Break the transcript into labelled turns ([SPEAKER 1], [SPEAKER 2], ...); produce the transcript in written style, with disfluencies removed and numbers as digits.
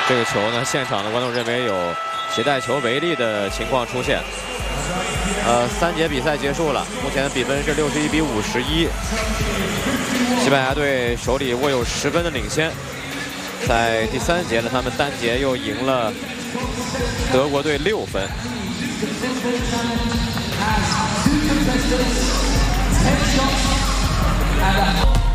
[SPEAKER 1] 这个球呢，现场的观众认为有携带球违例的情况出现。3节比赛结束了，目前比分是61比51。西班牙队手里握有10分的领先。在第3节呢，他们单节又赢了德国队6分。
[SPEAKER 2] 10 shots.